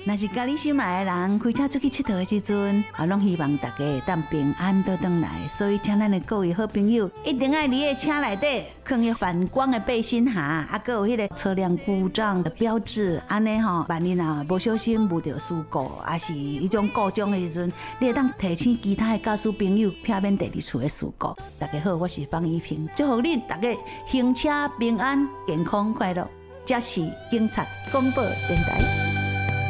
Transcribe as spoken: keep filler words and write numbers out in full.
若是家己心爱的人开车出去佚佗的时阵，啊，拢希望大家会当平安倒转来。所以，请咱的各位好朋友一定爱伫个车内底放迄反光的背心鞋，啊，还有迄个车辆故障的标志，安尼吼，万一啊无小心遇到事故，还是迄种故障的时阵，你会当提醒其他的驾驶朋友，避免第二次的事故。大家好，我是方怡萍，祝福恁大家行车平安、健康快乐。这是警察广播电台。